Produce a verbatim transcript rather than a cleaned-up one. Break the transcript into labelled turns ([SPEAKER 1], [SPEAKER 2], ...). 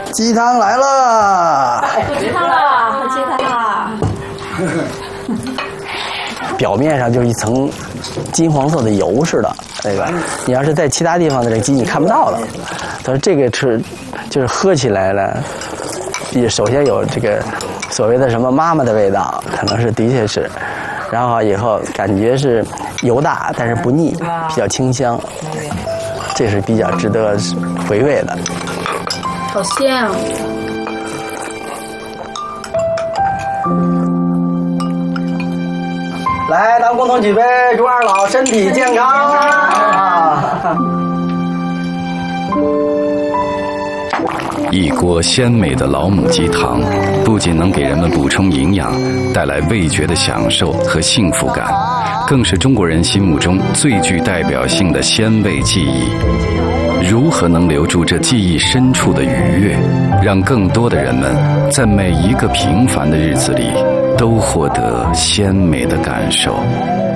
[SPEAKER 1] 鸡汤来了！
[SPEAKER 2] 喝鸡汤了，喝鸡汤了。
[SPEAKER 1] 表面上就是一层金黄色的油似的，这个你要是在其他地方的这个鸡你看不到的。但是这个是就是喝起来了，也首先有这个所谓的什么妈妈的味道，可能是的确是，然后以后感觉是油大但是不腻，比较清香，这是比较值得回味的。
[SPEAKER 2] 好香。
[SPEAKER 1] 来，咱们共同举杯，祝二老身体健康啊！
[SPEAKER 3] 一锅鲜美的老母鸡汤，不仅能给人们补充营养，带来味觉的享受和幸福感，更是中国人心目中最具代表性的鲜味记忆。如何能留住这记忆深处的愉悦，让更多的人们在每一个平凡的日子里都获得鲜美的感受？